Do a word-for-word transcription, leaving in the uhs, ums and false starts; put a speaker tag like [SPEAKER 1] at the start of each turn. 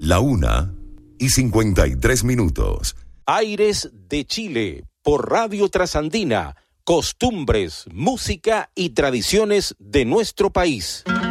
[SPEAKER 1] La una y cincuenta y tres minutos.
[SPEAKER 2] Aires de Chile, por Radio Trasandina. Costumbres, música y tradiciones de nuestro país.